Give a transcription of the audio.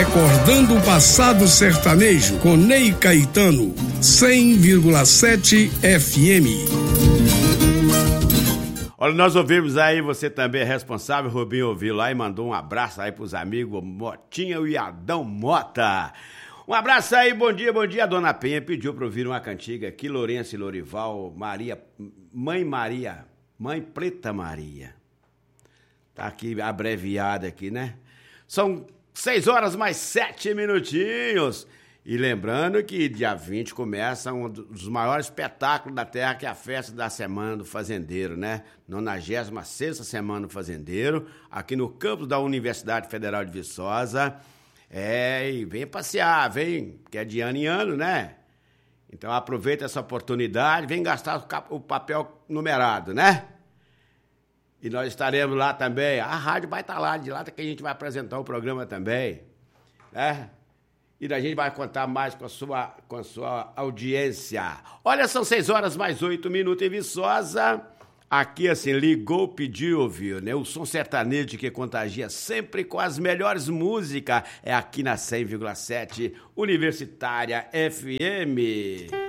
Recordando o passado sertanejo com Ney Caetano, 100,7 FM. Olha, nós ouvimos aí, você também é responsável, Rubinho ouviu lá e mandou um abraço aí pros amigos Motinha e Adão Mota. Um abraço aí, bom dia, a Dona Penha pediu para ouvir uma cantiga aqui, Lourenço e Lorival, Mãe Preta Maria. Tá aqui abreviada aqui, né? São 6 horas mais 7 minutinhos. E lembrando que dia 20 começa um dos maiores espetáculos da terra, que é a festa da Semana do Fazendeiro, né? 96ª Semana do Fazendeiro, aqui no campus da Universidade Federal de Viçosa. E vem passear, vem, que é de ano em ano, né? Então aproveita essa oportunidade, vem gastar o papel numerado, né? E nós estaremos lá também. A rádio vai estar lá, de lá que a gente vai apresentar o programa também, né? E a gente vai contar mais com a sua audiência. Olha, são 6 horas mais 8 minutos em Viçosa. Aqui, assim, ligou, pediu, ouviu, né? O som sertanejo que contagia sempre com as melhores músicas é aqui na 100,7 Universitária FM.